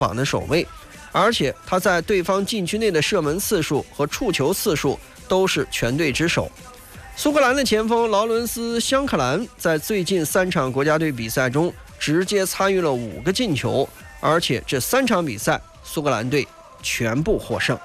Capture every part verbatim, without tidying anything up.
榜的首位，而且他在对方禁区内的射门次数和触球次数都是全队之首。苏格兰的前锋劳伦斯·香克兰在最近三场国家队比赛中直接参与了五个进球，而且这三场比赛苏格兰队全部获胜。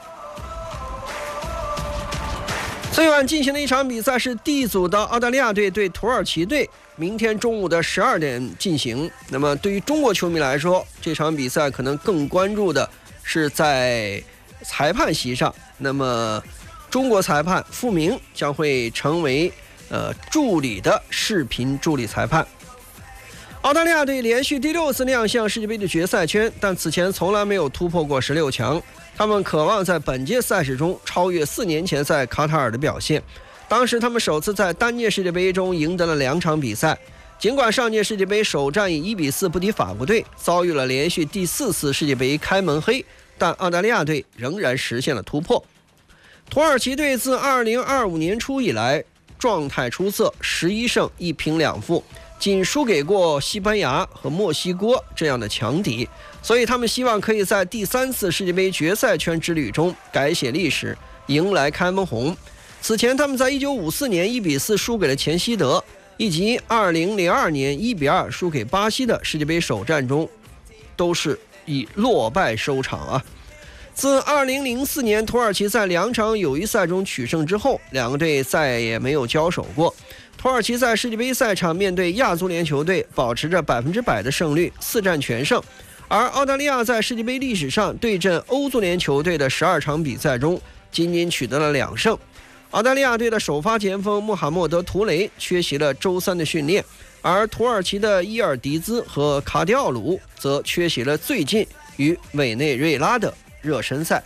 最晚进行的一场比赛是 D 组的澳大利亚队对土耳其队，明天中午的十二点进行。那么对于中国球迷来说，这场比赛可能更关注的是在裁判席上，那么中国裁判傅明将会成为呃助理的视频助理裁判。澳大利亚队连续第六次亮相世界杯的决赛圈，但此前从来没有突破过十六强。他们渴望在本届赛事中超越四年前在卡塔尔的表现。当时他们首次在单届世界杯中赢得了两场比赛。尽管上届世界杯首战以一比四不敌法国队，遭遇了连续第四次世界杯开门黑，但澳大利亚队仍然实现了突破。土耳其队自二零二五年初以来状态出色，十一胜一平两负，仅输给过西班牙和墨西哥这样的强敌，所以他们希望可以在第三次世界杯决赛圈之旅中改写历史，迎来开门红。此前他们在一九五四年一比四输给了前西德，以及二零零二年一比二输给巴西的世界杯首战中都是以落败收场啊。自二零零四年土耳其在两场友谊赛中取胜之后，两个队再也没有交手过。土耳其在世界杯赛场面对亚足联球队保持着百分之百的胜率，四战全胜。而澳大利亚在世界杯历史上对阵欧足联球队的十二场比赛中仅仅取得了两胜。澳大利亚队的首发前锋穆罕默德·图雷缺席了周三的训练，而土耳其的伊尔迪兹和卡迪奥鲁则缺席了最近与委内瑞拉的热身赛。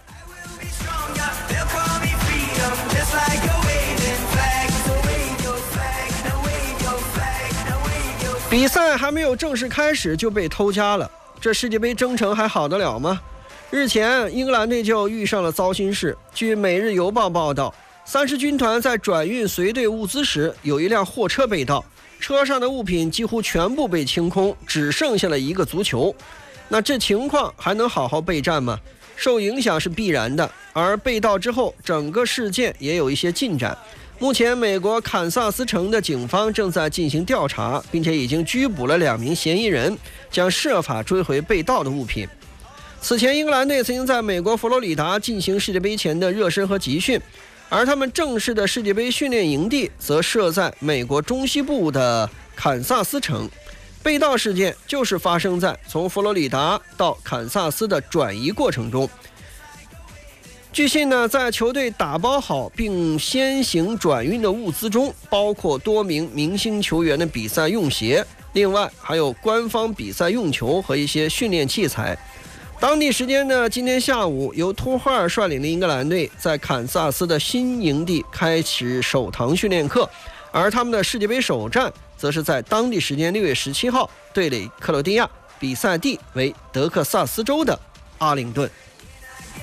比赛还没有正式开始就被偷家了，这世界杯征程还好得了吗？日前英格兰队就遇上了糟心事。据《每日邮报》报道，三狮军团在转运随队物资时，有一辆货车被盗，车上的物品几乎全部被清空，只剩下了一个足球。那这情况还能好好备战吗？受影响是必然的，而被盗之后整个事件也有一些进展。目前美国堪萨斯城的警方正在进行调查，并且已经拘捕了两名嫌疑人，将设法追回被盗的物品。此前英格兰队曾经在美国佛罗里达进行世界杯前的热身和集训，而他们正式的世界杯训练营地则设在美国中西部的堪萨斯城。被盗事件就是发生在从佛罗里达到堪萨斯的转移过程中。据信呢，在球队打包好并先行转运的物资中，包括多名明星球员的比赛用鞋，另外还有官方比赛用球和一些训练器材。当地时间的今天下午，由图赫尔率领的英格兰队在堪萨斯的新营地开始首堂训练课，而他们的世界杯首战则是在当地时间六月十七号对垒克罗地亚，比赛地为德克萨斯州的阿灵顿。